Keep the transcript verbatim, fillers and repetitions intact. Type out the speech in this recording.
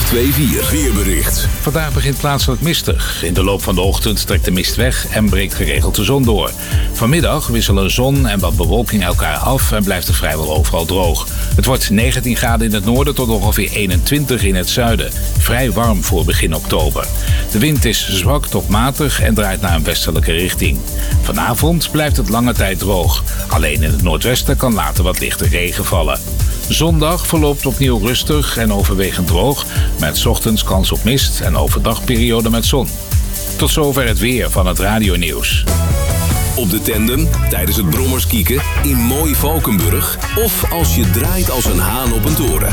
vijfentwintig weerbericht. Vandaag begint plaatselijk mistig. In de loop van de ochtend trekt de mist weg en breekt geregeld de zon door. Vanmiddag wisselen zon en wat bewolking elkaar af en blijft het vrijwel overal droog. Het wordt negentien graden in het noorden tot ongeveer eenentwintig in het zuiden. Vrij warm voor begin oktober. De wind is zwak tot matig en draait naar een westelijke richting. Vanavond blijft het lange tijd droog. Alleen in het noordwesten kan later wat lichte regen vallen. Zondag verloopt opnieuw rustig en overwegend droog, met 's ochtends kans op mist en overdag periode met zon. Tot zover het weer van het radionieuws. Op de tandem, tijdens het brommerskieken, in mooi Valkenburg of als je draait als een haan op een toren.